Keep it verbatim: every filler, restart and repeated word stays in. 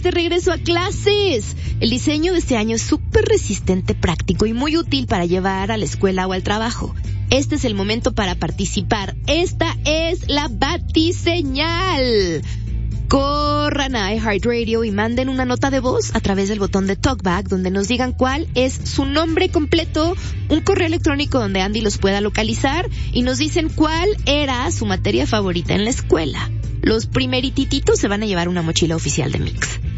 estamos de regreso a clases. El diseño de este año es súper resistente, práctico y muy útil para llevar a la escuela o al trabajo. Este es el momento para participar. Esta es la Batiseñal. Corran a iHeartRadio y manden una nota de voz a través del botón de TalkBack donde nos digan cuál es su nombre completo, un correo electrónico donde Andy los pueda localizar y nos dicen cuál era su materia favorita en la escuela. Los primerititos se van a llevar una mochila oficial de Mix.